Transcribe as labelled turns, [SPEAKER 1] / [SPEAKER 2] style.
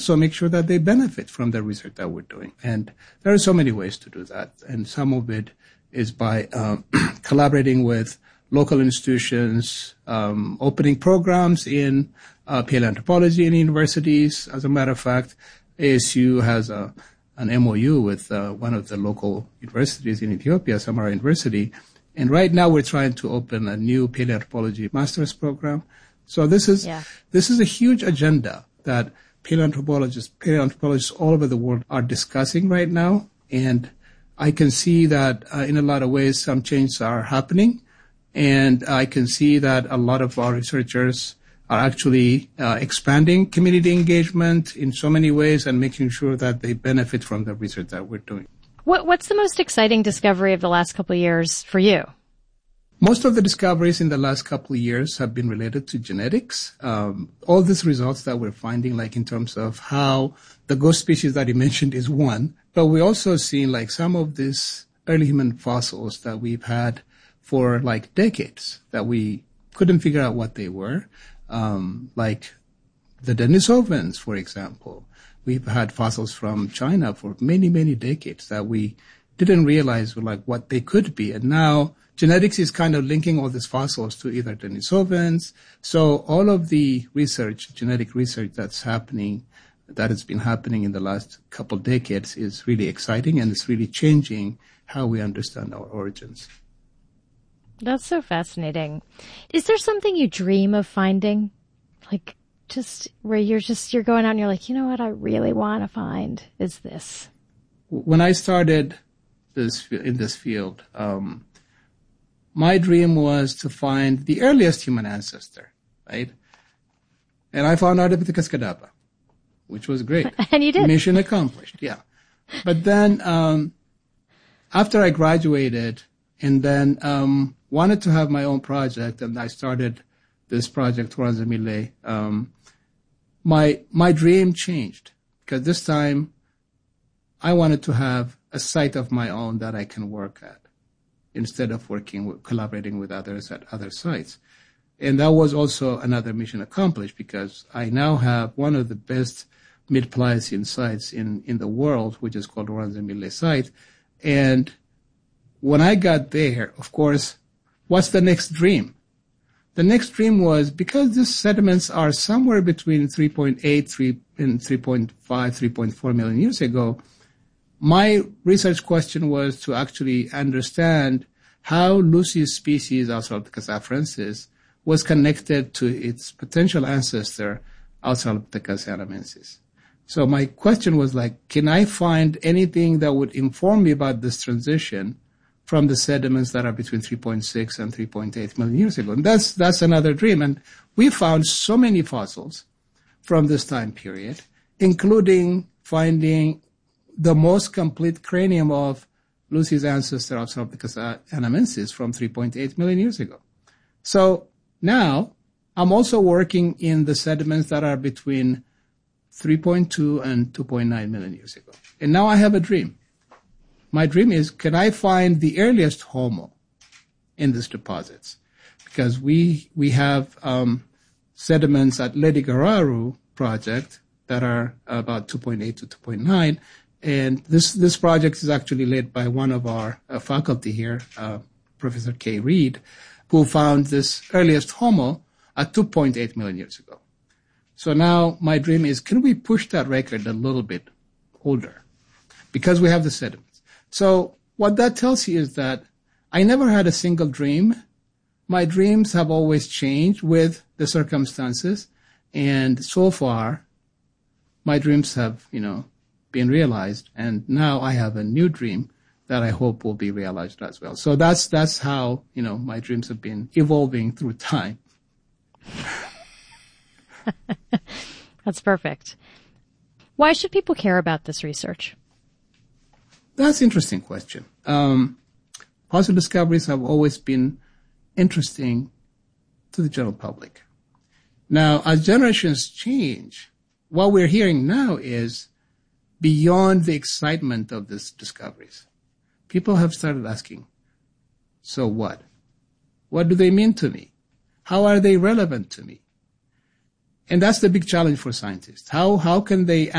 [SPEAKER 1] So make sure that they benefit from the research that we're doing. And there are so many ways to do that. And some of it is by collaborating with local institutions, opening programs in paleoanthropology in universities. As a matter of fact, ASU has an MOU with one of the local universities in Ethiopia, Samara University. And right now we're trying to open a new paleoanthropology master's program. So this is a huge agenda that paleoanthropologists all over the world are discussing right now. And I can see that in a lot of ways some changes are happening. And I can see that a lot of our researchers are actually expanding community engagement in so many ways and making sure that they benefit from the research that we're doing.
[SPEAKER 2] What's the most exciting discovery of the last couple of years for you?
[SPEAKER 1] Most of the discoveries in the last couple of years have been related to genetics. All these results that we're finding, like in terms of how the ghost species that you mentioned is one, but we also seen like some of these early human fossils that we've had for like decades that we couldn't figure out what they were, like the Denisovans, for example. We've had fossils from China for many, many decades that we didn't realize were like what they could be. And now genetics is kind of linking all these fossils to either Denisovans. So all of the research, genetic research that has been happening in the last couple of decades is really exciting, and it's really changing how we understand our origins.
[SPEAKER 2] That's so fascinating. Is there something you dream of finding? Like just where you're going out and you're like, you know what I really want to find is this.
[SPEAKER 1] When I started in this field, my dream was to find the earliest human ancestor, right? And I found Ardipithecus cadapa, which was great.
[SPEAKER 2] And you did.
[SPEAKER 1] Mission accomplished, yeah. But then after I graduated and then wanted to have my own project, and I started this project, Turanzimile, my dream changed, because this time I wanted to have a site of my own that I can work at instead of collaborating with others at other sites. And that was also another mission accomplished, because I now have one of the best mid-Pliocene sites in the world, which is called Turanzimile site. And when I got there, of course, what's the next dream? The next dream was, because these sediments are somewhere between 3.8 and 3.5, 3.4 million years ago, my research question was to actually understand how Lucy's species, Australopithecus afarensis, was connected to its potential ancestor, Australopithecus anamensis. So my question was like, can I find anything that would inform me about this transition from the sediments that are between 3.6 and 3.8 million years ago? And that's another dream. And we found so many fossils from this time period, including finding the most complete cranium of Lucy's ancestor, Australopithecus anamensis, from 3.8 million years ago. So now I'm also working in the sediments that are between 3.2 and 2.9 million years ago. And now I have a dream. My dream is, can I find the earliest Homo in these deposits? Because we have sediments at Ledi Gararu project that are about 2.8 to 2.9. And this project is actually led by one of our faculty here, Professor Kay Reed, who found this earliest Homo at 2.8 million years ago. So now my dream is, can we push that record a little bit older? Because we have the sediments. So what that tells you is that I never had a single dream. My dreams have always changed with the circumstances. And so far, my dreams have, been realized. And now I have a new dream that I hope will be realized as well. So that's how, my dreams have been evolving through time.
[SPEAKER 2] That's perfect. Why should people care about this research?
[SPEAKER 1] That's an interesting question. Fossil discoveries have always been interesting to the general public. Now, as generations change, what we're hearing now is beyond the excitement of these discoveries. People have started asking, so what? What do they mean to me? How are they relevant to me? And that's the big challenge for scientists. How can they